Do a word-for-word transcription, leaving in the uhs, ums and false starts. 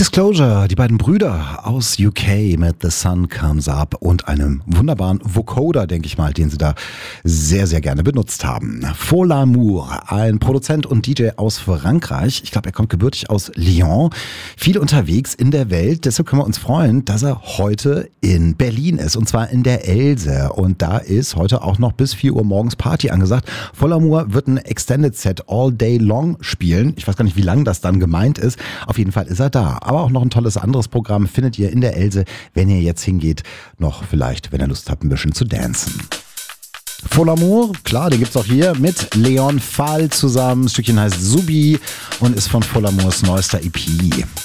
Disclosure, die beiden Brüder aus U K mit The Sun Comes Up und einem wunderbaren Vocoder, denke ich mal, den sie da sehr, sehr gerne benutzt haben. Faux L'Amour, ein Produzent und D J aus Frankreich. Ich glaube, er kommt gebürtig aus Lyon. Viel unterwegs in der Welt. Deshalb können wir uns freuen, dass er heute in Berlin ist. Und zwar in der Else. Und da ist heute auch noch bis vier Uhr morgens Party angesagt. Faux L'Amour wird ein Extended Set All Day Long spielen. Ich weiß gar nicht, wie lang das dann gemeint ist. Auf jeden Fall ist er da. Aber auch noch ein tolles anderes Programm findet ihr in der Else, wenn ihr jetzt hingeht, noch vielleicht, wenn ihr Lust habt, ein bisschen zu dancen. Faux L'Amour, klar, den gibt's auch hier mit Leon Fall zusammen. Das Stückchen heißt Subi und ist von Faux L'Amours neuester E P.